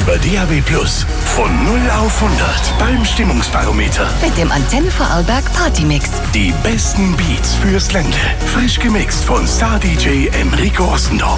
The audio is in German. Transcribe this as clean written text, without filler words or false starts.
über DAB+. Von 0 auf 100 beim Stimmungsbarometer. Mit dem Antenne Vorarlberg Partymix. Die besten Beats fürs Ländle. Frisch gemixt von Star-DJ Enrico Ossendorf.